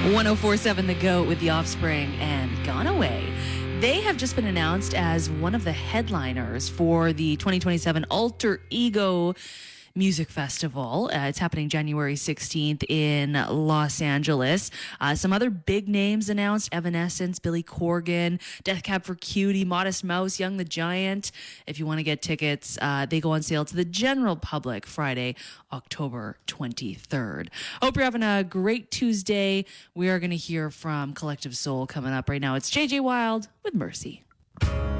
1047 The Goat with The Offspring and Gone Away. They have just been announced as one of the headliners for the 2027 Alter Ego Music Festival. It's happening January 16th in Los Angeles. Some other big names announced: Evanescence, Billy Corgan, Death Cab for Cutie, Modest Mouse, Young the Giant. If you want to get tickets, they go on sale to the general public Friday, October 23rd. Hope you're having a great Tuesday. We are going to hear from Collective Soul coming up right now. It's JJ Wild with Mercy.